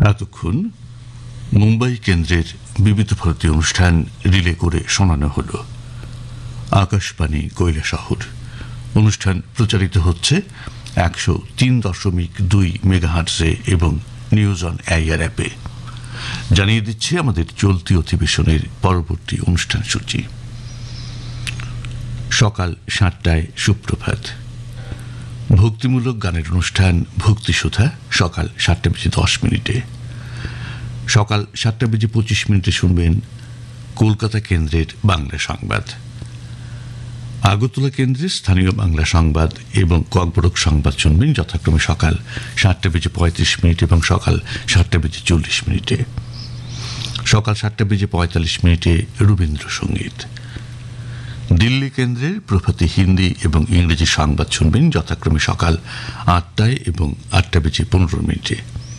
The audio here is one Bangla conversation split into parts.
এতক্ষণ মুম্বাই কেন্দ্রের বিবিধ ভারতী অনুষ্ঠান রিলে করে শোনানো হল। আকাশবাণী কৈলাসহর। অনুষ্ঠান প্রচারিত হচ্ছে 103.2 মেগাহার্টজে এবং নিউজ অন এয়ার অ্যাপে। জানিয়ে দিচ্ছে আমাদের চলতি অধিবেশনের পরবর্তী অনুষ্ঠান সূচি। সকাল 7টায় সুপ্রভাত, ভক্তিমূলক গানের অনুষ্ঠান ভক্তিসুধা সকাল 7:10। সকাল 7:25 শুনবেন কলকাতা কেন্দ্রের বাংলা সংবাদ। আগরতলা কেন্দ্রের স্থানীয় বাংলা সংবাদ এবং ককবরক সংবাদ শুনবেন যথাক্রমে সকাল 7:35 এবং সকাল 7:40। সকাল 7:45 রবীন্দ্রসঙ্গীত। দিল্লি কেন্দ্রের প্রভাতী হিন্দি এবং ইংরেজি সংবাদ শুনবেন যথাক্রমে সকাল 8টায় এবং 8:15।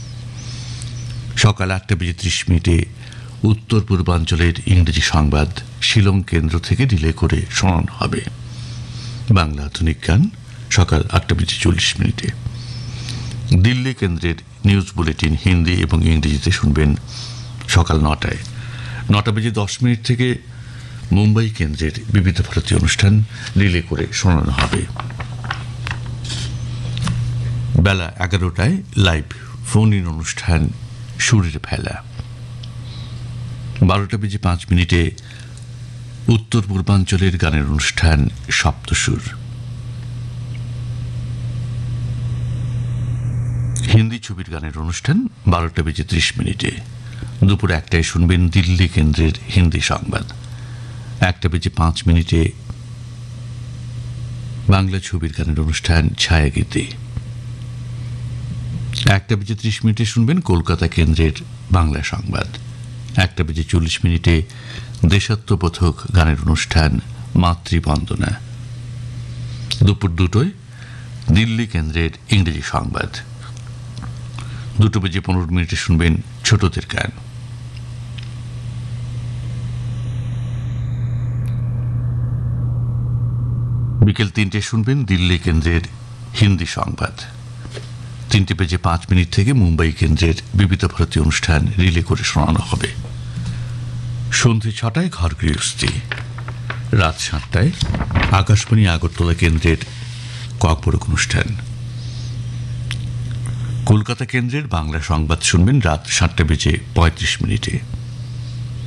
সকাল 8:30 উত্তর পূর্বাঞ্চলের ইংরেজি সংবাদ শিলং কেন্দ্র থেকে রিলে করে শোনানো হবে। বাংলা আধুনিক গান সকাল 8:40। দিল্লি কেন্দ্রের নিউজ বুলেটিন হিন্দি এবং ইংরেজিতে শুনবেন সকাল 9টায়। 9:10 থেকে মুম্বাই কেন্দ্রের বিবিধ ভারতী অনুষ্ঠান রিলে করে শোনানো হবে। বেলা 11টায় লাইভ ফোন ইন অনুষ্ঠান সুরের ভেলা। 12:05 উত্তর পূর্বাঞ্চলের গানের অনুষ্ঠান সপ্তসুর। হিন্দি ছবির গানের অনুষ্ঠান 12:30। দুপুর 1টায় শুনবেন দিল্লি কেন্দ্রের হিন্দি সংবাদ। 1:05 বাংলা ছবির গানের অনুষ্ঠান ছায়াগীতি। 1:30 শুনবেন কলকাতা কেন্দ্রের বাংলা সংবাদ। 1:40 দেশাত্মবোধক গানের অনুষ্ঠান মাতৃবন্দনা। দুপুর 2টায় দিল্লি কেন্দ্রের ইংরেজি সংবাদ। 2:15 শুনবেন ছোটদের গান। বিকেল 3টায় শুনবেন দিল্লি কেন্দ্রের হিন্দি সংবাদ। 3:05 থেকে মুম্বাই কেন্দ্রের বিবিধ ভারতী অনুষ্ঠান রিলে করে শোনানো হবে। সন্ধ্যে 6টায় ঘর গৃহস্থী। রাত 7টায় আকাশবাণী আগরতলা কেন্দ্রের ককবরক অনুষ্ঠান। কলকাতা কেন্দ্রের বাংলা সংবাদ শুনবেন রাত 7:35।